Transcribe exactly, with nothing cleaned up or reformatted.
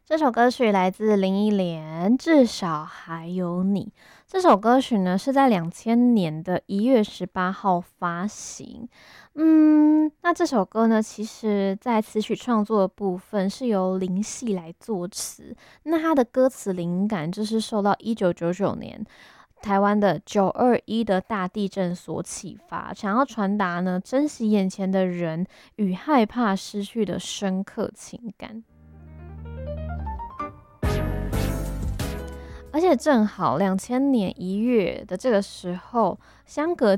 这首歌曲来自林忆莲，《至少还有你》。这首歌曲呢是在两千年的一月十八号发行。嗯，那这首歌呢，其实在词曲创作的部分是由林夕来作词，那它的歌词灵感就是受到一九九九年台湾的九二一的大地震所启发，想要传达呢珍惜眼前的人与害怕失去的深刻情感。而且正好两千年一月的这个时候，相隔